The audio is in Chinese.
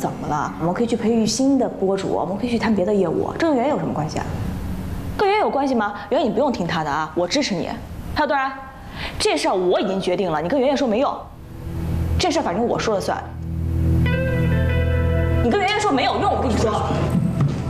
怎么了？我们可以去培育新的播主，我们可以去谈别的业务，这跟圆圆有什么关系啊？跟圆圆有关系吗？圆圆你不用听他的啊，我支持你。还有段然，这事儿我已经决定了，你跟圆圆说没用，这事儿反正我说了算。你跟圆圆说没有用，我跟你说。